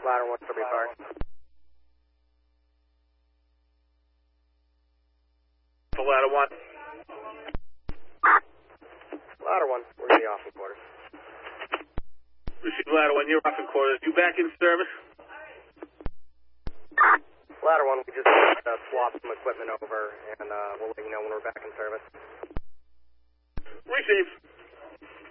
Ladder 1 for Park. Ladder 1. Ladder 1, we're going to be off in quarters. Receive Ladder 1, you're off in quarters. You back in service? Ladder 1, we just swapped some equipment over, and we'll let you know when we're back in service. Receive.